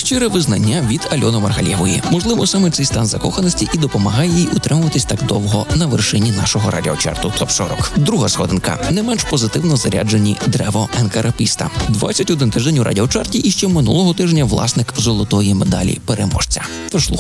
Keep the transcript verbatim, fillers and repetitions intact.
щире визнання від Альони Маргалєвої. Можливо, саме цей стан закоханості і допомагає їй утримуватись так довго на вершині нашого радіочарту топ сорок. Друга сходинка. Не менш позитивно заряджені Древо Енкарапіста. двадцять один тиждень у радіочарті і ще минулого тижня власник золотої медалі переможця. Тож слухайте.